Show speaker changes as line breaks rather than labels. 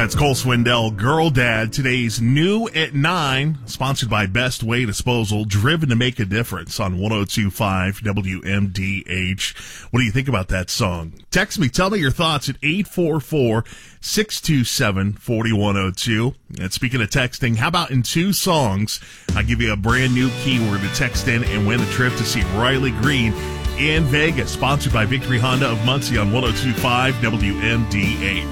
That's Cole Swindell, Girl Dad. Today's new at 9, sponsored by Best Way Disposal, driven to make a difference on 102.5 WMDH. What do you think about that song? Text me. Tell me your thoughts at 844-627-4102. And speaking of texting, how about in 2 songs, I give you a brand new keyword to text in and win a trip to see Riley Green in Vegas, sponsored by Victory Honda of Muncie on 102.5 WMDH.